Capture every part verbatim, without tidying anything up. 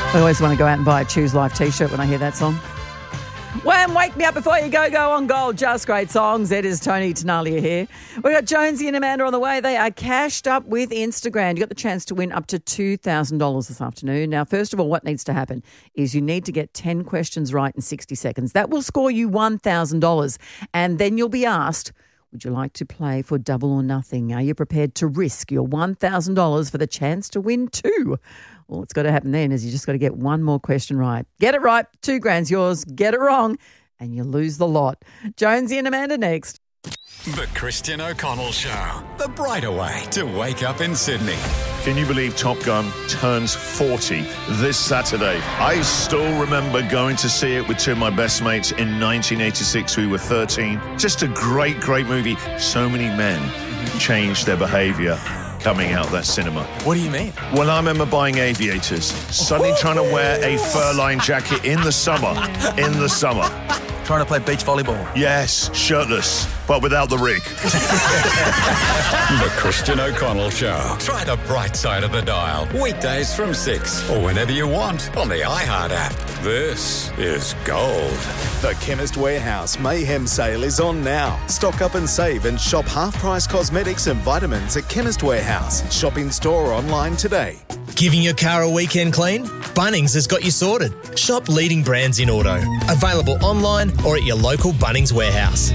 I always want to go out and buy a Choose Life t-shirt when I hear that song. Wham, wake me up before you go, go on gold. Just great songs. It is Tony Tenalia here. We've got Jonesy and Amanda on the way. They are cashed up with Instagram. You got the chance to win up to two thousand dollars this afternoon. Now, first of all, what needs to happen is you need to get ten questions right in sixty seconds. That will score you one thousand dollars. And then you'll be asked, would you like to play for double or nothing? Are you prepared to risk your one thousand dollars for the chance to win two? All that's got to happen then is you just got to get one more question right. Get it right, two grand's yours. Get it wrong, and you lose the lot. Jonesy and Amanda next. The Christian O'Connell Show. The brighter way to wake up in Sydney. Can you believe Top Gun turns forty this Saturday? I still remember going to see it with two of my best mates in nineteen eighty-six. We were thirteen. Just a great, great movie. So many men changed their behaviour coming out of that cinema. What do you mean? Well, I remember buying aviators, suddenly trying to wear a fur-lined jacket in the summer, in the summer. Trying to play beach volleyball. Yes, shirtless, but without the rig. The Christian O'Connell Show. Try the bright side of the dial. Weekdays from six or whenever you want on the iHeart app. This is gold. The Chemist Warehouse Mayhem Sale is on now. Stock up and save and shop half-price cosmetics and vitamins at Chemist Warehouse. Shop in store or online today. Giving your car a weekend clean? Bunnings has got you sorted. Shop leading brands in auto. Available online or at your local Bunnings warehouse.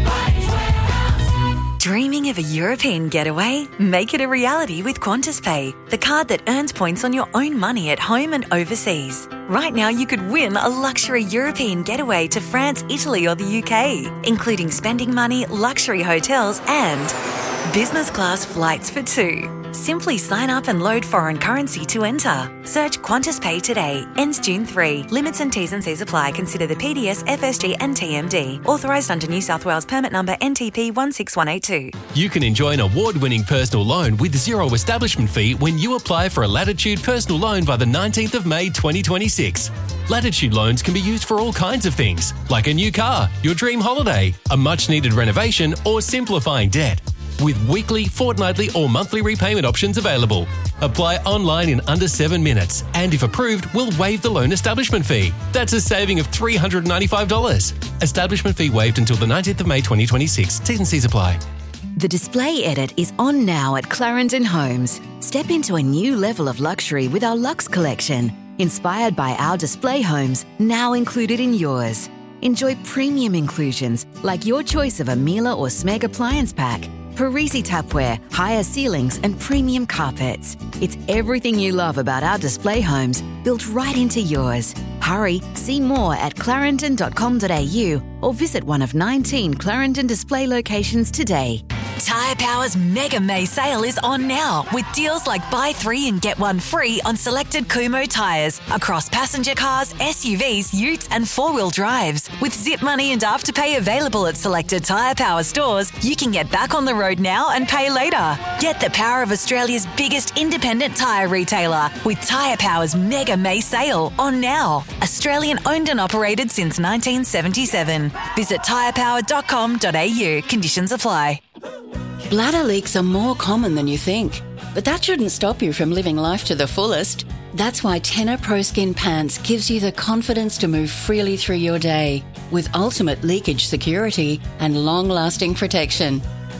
Dreaming of a European getaway? Make it a reality with Qantas Pay, the card that earns points on your own money at home and overseas. Right now you could win a luxury European getaway to France, Italy or the U K, including spending money, luxury hotels and business class flights for two. Simply sign up and load foreign currency to enter. Search Qantas Pay today. Ends June third. Limits and T's and C's apply. Consider the P D S, F S G and T M D. Authorised under New South Wales permit number N T P one six one eight two. You can enjoy an award-winning personal loan with zero establishment fee when you apply for a Latitude personal loan by the nineteenth of May twenty twenty-six. Latitude loans can be used for all kinds of things, like a new car, your dream holiday, a much-needed renovation or simplifying debt. With weekly, fortnightly or monthly repayment options available. Apply online in under seven minutes and if approved, we'll waive the loan establishment fee. That's a saving of three hundred ninety-five dollars. Establishment fee waived until the nineteenth of May twenty twenty-six. T's and C's apply. The Display Edit is on now at Clarendon Homes. Step into a new level of luxury with our Luxe collection. Inspired by our display homes, now included in yours. Enjoy premium inclusions like your choice of a Miele or Smeg appliance pack, Parisi tapware, higher ceilings and premium carpets. It's everything you love about our display homes built right into yours. Hurry, see more at clarendon dot com dot a u or visit one of nineteen Clarendon display locations today. Tyre Power's Mega May sale is on now with deals like buy three and get one free on selected Kumho tyres across passenger cars, S U Vs, utes and four-wheel drives. With zip money and afterpay available at selected Tyre Power stores, you can get back on the road now and pay later. Get the power of Australia's biggest independent tyre retailer with Tyre Power's Mega May sale on now. Australian owned and operated since nineteen seventy-seven. Visit tyre power dot com dot a u. Conditions apply. Bladder leaks are more common than you think, but that shouldn't stop you from living life to the fullest. That's why Tena Pro Skin Pants gives you the confidence to move freely through your day with ultimate leakage security and long-lasting protection.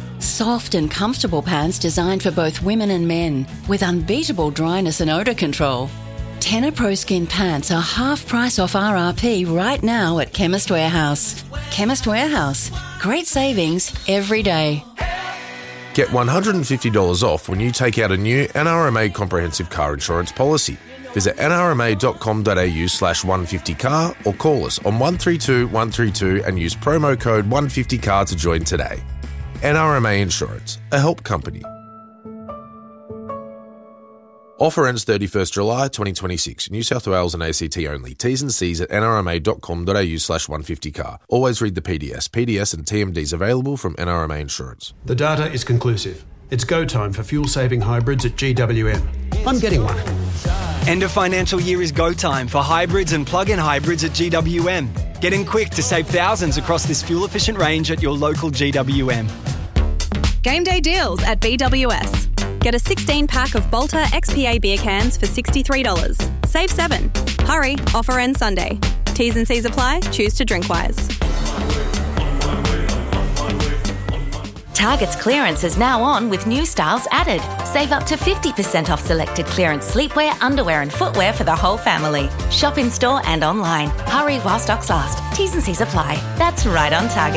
Soft and comfortable pants designed for both women and men with unbeatable dryness and odour control. Tena Pro Skin Pants are half price off R R P right now at Chemist Warehouse. Chemist Warehouse. Great savings every day. Get one hundred fifty dollars off when you take out a new N R M A comprehensive car insurance policy. Visit n r m a dot com dot a u slash one fifty car or call us on one three two one three two and use promo code one fifty car to join today. N R M A Insurance, a help company. Offer ends thirty-first of July twenty twenty-six. New South Wales and A C T only. T's and C's at n r m a dot com dot a u slash one fifty car. Always read the P D S. P D S and T M Ds available from N R M A Insurance. The data is conclusive. It's go time for fuel-saving hybrids at G W M. I'm getting one. End of financial year is go time for hybrids and plug-in hybrids at G W M. Get in quick to save thousands across this fuel-efficient range at your local G W M. Game day deals at B W S. Get a sixteen pack of Bolter X P A beer cans for sixty-three dollars. Save seven. Hurry, offer ends Sunday. T's and C's apply. Choose to drink wise. Target's clearance is now on with new styles added. Save up to fifty percent off selected clearance sleepwear, underwear and footwear for the whole family. Shop in store and online. Hurry while stocks last. T's and C's apply. That's right on Target.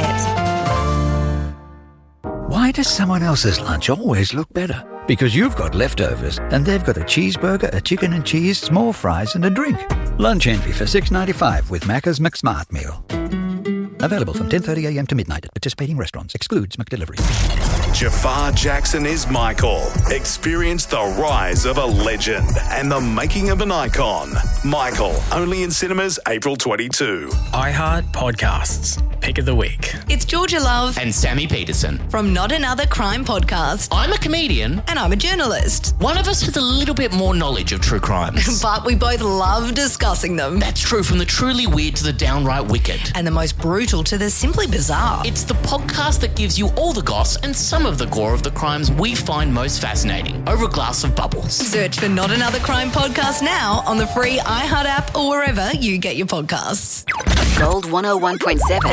Why does someone else's lunch always look better? Because you've got leftovers and they've got a cheeseburger, a chicken and cheese, small fries and a drink. Lunch envy for six dollars ninety-five with Macca's McSmart Meal. Available from ten thirty a m to midnight at participating restaurants. Excludes McDelivery. Jafar Jackson is Michael. Experience the rise of a legend and the making of an icon. Michael, only in cinemas April twenty-second. iHeart Podcasts. Pick of the week. It's Georgia Love And Sammy Peterson. from Not Another Crime Podcast. I'm a comedian. And I'm a journalist. One of us has a little bit more knowledge of true crimes. But we both love discussing them. That's true, from the truly weird to the downright wicked. And the most brutal to the simply bizarre. It's the podcast that gives you all the goss and some of the gore of the crimes we find most fascinating over a glass of bubbles. Search for Not Another Crime Podcast now on the free iHeart app or wherever you get your podcasts. Gold one oh one point seven.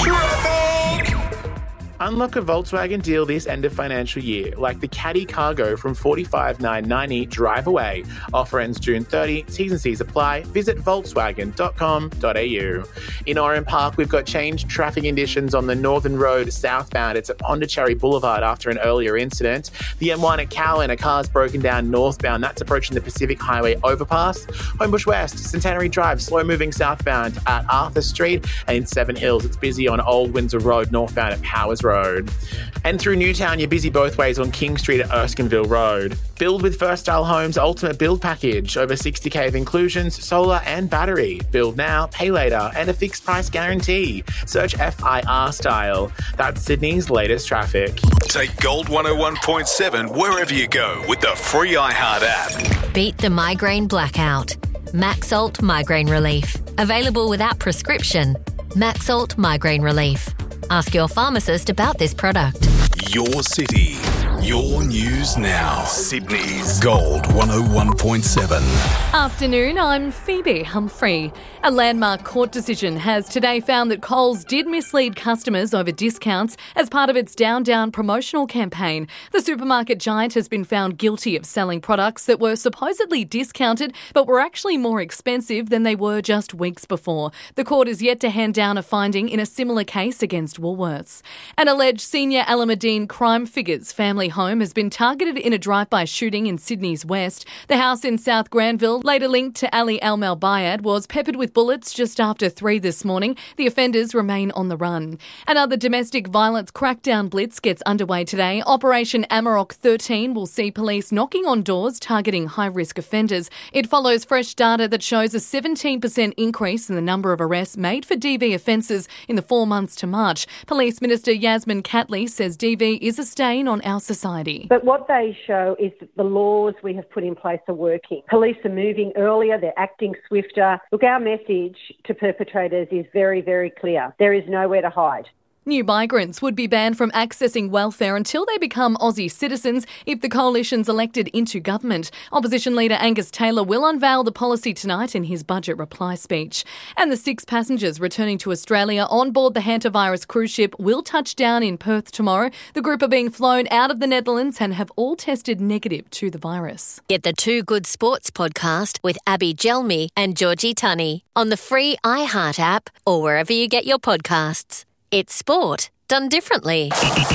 Unlock a Volkswagen deal this end of financial year, like the Caddy Cargo from forty-five thousand nine hundred ninety dollars drive away. Offer ends June thirtieth. T's and C's apply. Visit volkswagen dot com dot a u. In Oran Park, we've got changed traffic conditions on the Northern Road southbound. It's at Pondicherry Boulevard after an earlier incident. The M one at Cowan, a car's broken down northbound. That's approaching the Pacific Highway overpass. Homebush West, Centenary Drive, slow moving southbound at Arthur Street. And in Seven Hills, it's busy on Old Windsor Road northbound at Powers Road. And through Newtown, you're busy both ways on King Street at Erskineville Road. Build with First Style Homes Ultimate Build Package. Over sixty k of inclusions, solar and battery. Build now, pay later, and a fixed price guarantee. Search F I R Style. That's Sydney's latest traffic. Take Gold one oh one point seven wherever you go with the free iHeart app. Beat the migraine blackout. Maxalt Migraine Relief. Available without prescription. Maxalt Migraine Relief. Ask your pharmacist about this product. Your city, your news now. Sydney's Gold one oh one point seven. Afternoon, I'm Phoebe Humphrey. A landmark court decision has today found that Coles did mislead customers over discounts as part of its Down Down promotional campaign. The supermarket giant has been found guilty of selling products that were supposedly discounted but were actually more expensive than they were just weeks before. The court is yet to hand down a finding in a similar case against Woolworths. An alleged senior Alameddine crime figure's family home has been targeted in a drive-by shooting in Sydney's west. The house in South Granville, later linked to Ali Al-Malbayad, was peppered with bullets just after three this morning. The offenders remain on the run. Another domestic violence crackdown blitz gets underway today. Operation Amarok thirteen will see police knocking on doors targeting high-risk offenders. It follows fresh data that shows a seventeen percent increase in the number of arrests made for D V offences in the four months to March. Police Minister Yasmin Catley says D V is a stain on our society. But what they show is that the laws we have put in place are working. Police are moving earlier, they're acting swifter. Look, our message to perpetrators is very, very clear. There is nowhere to hide. New migrants would be banned from accessing welfare until they become Aussie citizens if the coalition's elected into government. Opposition leader Angus Taylor will unveil the policy tonight in his budget reply speech. And the six passengers returning to Australia on board the hantavirus cruise ship will touch down in Perth tomorrow. The group are being flown out of the Netherlands and have all tested negative to the virus. Get the Two Good Sports podcast with Abby Gelmi and Georgie Tunney on the free iHeart app or wherever you get your podcasts. It's sport done differently.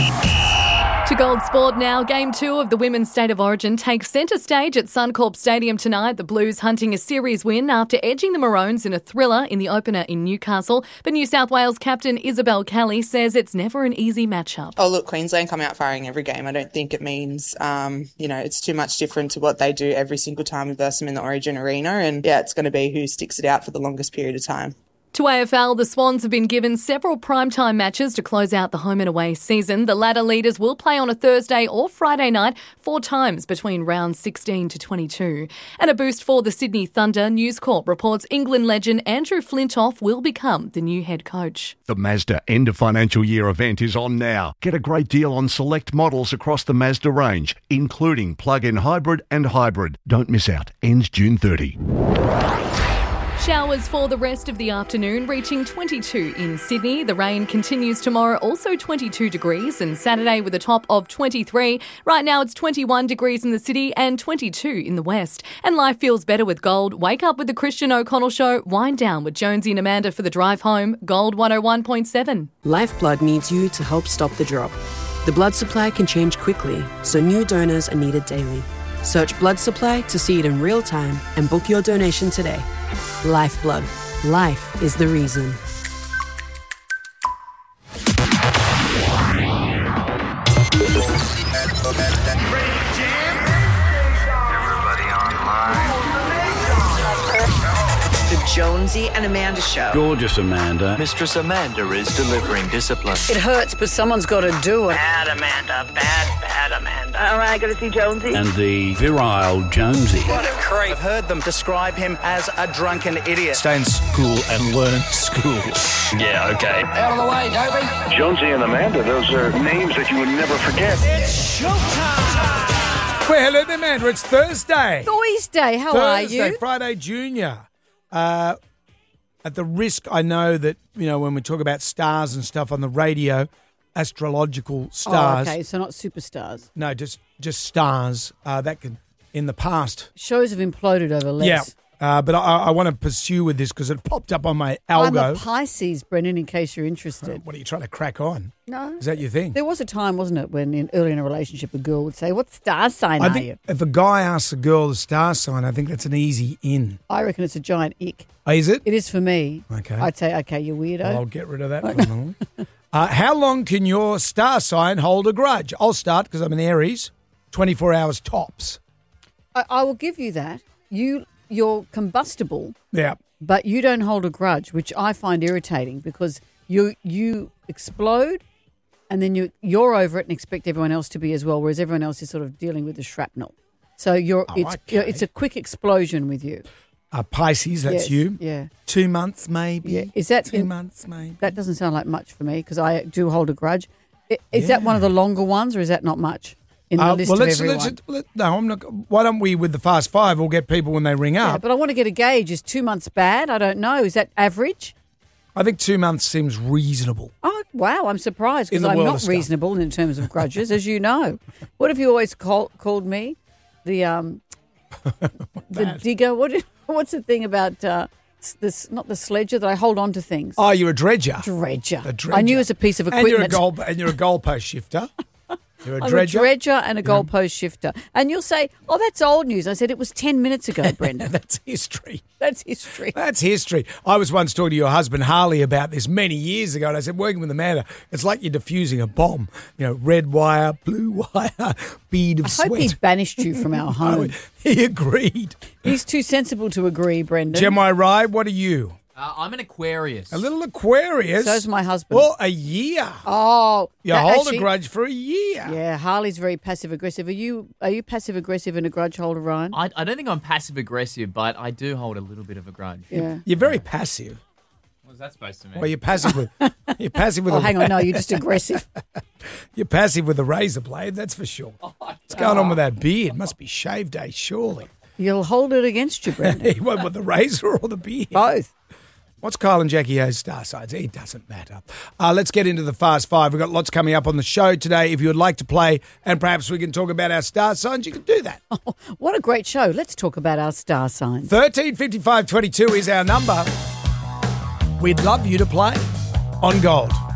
To Gold Sport now. Game two of the Women's State of Origin takes centre stage at Suncorp Stadium tonight. The Blues hunting a series win after edging the Maroons in a thriller in the opener in Newcastle. But New South Wales captain Isabel Kelly says it's never an easy matchup. Oh, look, Queensland come out firing every game. I don't think it means, um, you know, it's too much different to what they do every single time we verse them in the Origin arena. And, yeah, it's going to be who sticks it out for the longest period of time. To A F L, the Swans have been given several primetime matches to close out the home and away season. The ladder leaders will play on a Thursday or Friday night four times between rounds sixteen to twenty-two. And a boost for the Sydney Thunder. News Corp reports England legend Andrew Flintoff will become the new head coach. The Mazda end of financial year event is on now. Get a great deal on select models across the Mazda range, including plug-in hybrid and hybrid. Don't miss out. Ends June thirtieth. Showers for the rest of the afternoon, reaching twenty-two in Sydney. The rain continues tomorrow, also twenty-two degrees, and Saturday with a top of twenty-three. Right now it's twenty-one degrees in the city and twenty-two in the west. And life feels better with Gold. Wake up with the Christian O'Connell Show. Wind down with Jonesy and Amanda for the drive home. Gold one oh one point seven. Lifeblood needs you to help stop the drop. The blood supply can change quickly, so new donors are needed daily. Search blood supply to see it in real time and book your donation today. Lifeblood. Life is the reason. The Jonesy and Amanda Show. Gorgeous Amanda. Mistress Amanda is delivering discipline. It hurts, but someone's got to do it. Bad Amanda. Bad, bad Amanda. All right, got to see Jonesy. And the virile Jonesy. What a creep. I've heard them describe him as a drunken idiot. Stay in school and learn school. Yeah, okay. Out of the way, Toby. Jonesy and Amanda, those are names that you would never forget. It's showtime. Well, hello there, Amanda. It's Thursday. Thursday, how Thursday, are you? Friday Junior. Uh, at the risk, I know that, you know, when we talk about stars and stuff on the radio, astrological stars. Oh, okay, so not superstars. No, just just stars. Uh, that can, in the past. Shows have imploded over less. Yeah, uh, but I, I want to pursue with this because it popped up on my algo. I'm a Pisces, Brendan, in case you're interested. Uh, what are you trying to crack on? No. Is that your thing? There was a time, wasn't it, when in, early in a relationship a girl would say, what star sign I are think you? if a guy asks a girl the star sign, I think that's an easy in. I reckon it's a giant ick. Oh, is it? It is for me. Okay. I'd say, okay, you weirdo. Well, I'll get rid of that for a moment. Uh, how long can your star sign hold a grudge? I'll start because I'm an Aries. twenty-four hours tops. I, I will give you that. You, you're combustible. Yeah. But you don't hold a grudge, which I find irritating because you you explode and then you, you're over it and expect everyone else to be as well, whereas everyone else is sort of dealing with the shrapnel. So you're Oh, it's okay. you're, it's a quick explosion with you. Uh, Pisces, that's Yes, you. yeah. Two months maybe. Yeah, is that two in- months maybe? That doesn't sound like much for me because I do hold a grudge. I- Is that one of the longer ones or is that not much in the Uh, list well, of let's, everyone? let's let, no, I'm not. Why don't we with the fast five? We'll get people when they ring yeah, up. but I want to get a gauge. Is two months bad? I don't know. Is that average? I think two months seems reasonable. Oh, wow. I'm surprised In because the I'm world not of stuff. reasonable in terms of grudges, as you know. What have you always call, called me? The um, the digger. What? What's the thing about uh, s- this? Not the sledger that I hold on to things. Oh, you're a dredger. Dredger. A dredger. I knew it was a piece of And you're a equipment. goal. And you're a goalpost shifter. You're a I'm dredger. a dredger and a goalpost shifter. And you'll say, oh, that's old news. I said, it was ten minutes ago, Brenda. That's history. That's history. That's history. I was once talking to your husband, Harley, about this many years ago, and I said, working with Amanda, it's like you're diffusing a bomb. You know, red wire, blue wire, bead of I sweat. hope he banished you from our home. He agreed. He's too sensible to agree, Brendan. Gemini Rye, what are you? Uh, I'm an Aquarius. A little Aquarius. So's my husband. Well, a year. Oh. You that hold actually- a grudge for a year. Yeah, Harley's very passive aggressive. Are you are you passive aggressive and a grudge holder, Ryan? I, I don't think I'm passive aggressive, but I do hold a little bit of a grudge. Yeah. You're very passive. What's that supposed to mean? Well, you're passive with you're passive with Oh, a hang on, no, you're just aggressive. You're passive with a razor blade, that's for sure. What's going on with that beard? Must be shave day, surely. You'll hold it against you, Brendan. What, with the razor or the beard? Both. What's Kyle and Jackie O's star signs? It doesn't matter. Uh, let's get into the Fast Five. We've got lots coming up on the show today. If you would like to play and perhaps we can talk about our star signs, you can do that. Oh, what a great show. Let's talk about our star signs. thirteen fifty-five twenty-two is our number. We'd love you to play on Gold.